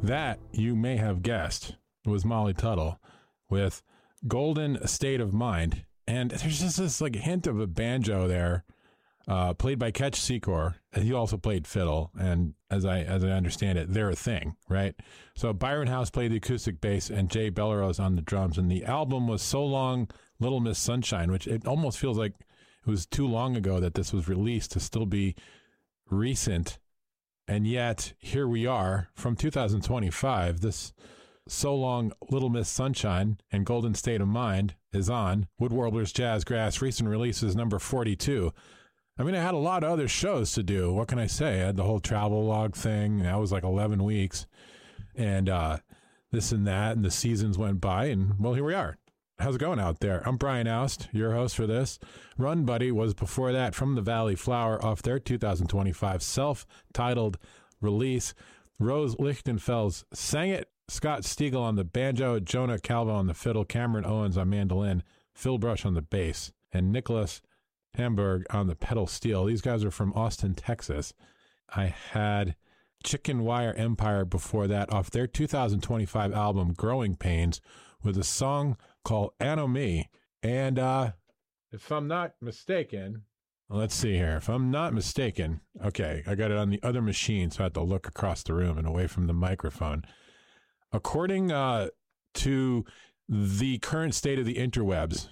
That, you may have guessed, was Molly Tuttle with Golden State of Mind. And there's just this like hint of a banjo there, played by Ketch Secor. He also played fiddle, and as I understand it, they're a thing, right? So Byron House played the acoustic bass, and Jay Belrose on the drums. And the album was So Long, Little Miss Sunshine, which it almost feels like it was too long ago that this was released to still be recent. And yet, here we are from 2025. This So Long, Little Miss Sunshine and Golden State of Mind is on Wood Warblers Jazz Grass. Recent releases number 42. I mean, I had a lot of other shows to do. What can I say? I had the whole travel log thing. That was like 11 weeks. And this and that, and the seasons went by, and well, here we are. How's it going out there? I'm Brian Oust, your host for this. Run Buddy was before that, From the Valley Flower, off their 2025 self-titled release. Rose Lichtenfels sang it. Scott Stiegel on the banjo, Jonah Calvo on the fiddle, Cameron Owens on mandolin, Phil Brush on the bass, and Nicholas Hamburg on the pedal steel. These guys are from Austin, Texas. I had Chicken Wire Empire before that, off their 2025 album Growing Pains, with a song called Anomie. And if I'm not mistaken, let's see here. If I'm not mistaken, okay, I got it on the other machine, so I have to look across the room and away from the microphone. According to the current state of the interwebs,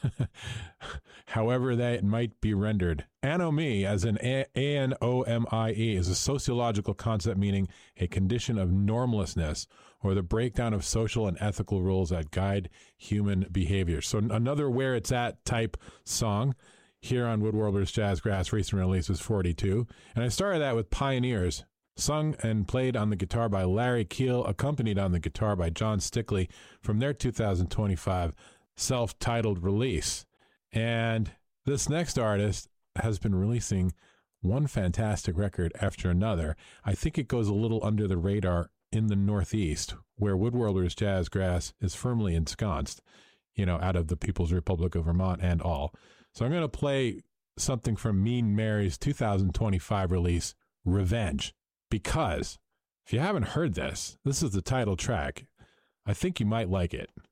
however that might be rendered, anomie, as in A-N-O-M-I-E, is a sociological concept meaning a condition of normlessness or the breakdown of social and ethical rules that guide human behavior. So another Where It's At type song here on Wood Warblers Jazz Grass. Recent release was 42. And I started that with Pioneers, sung and played on the guitar by Larry Keel, accompanied on the guitar by John Stickley, from their 2025 self-titled release. And this next artist has been releasing one fantastic record after another. I think it goes a little under the radar in the Northeast, where Wood Warblers Jazz Grass is firmly ensconced, you know, out of the People's Republic of Vermont and all. So I'm going to play something from Mean Mary's 2025 release, Revenge, because if you haven't heard this, this is the title track. I think you might like it.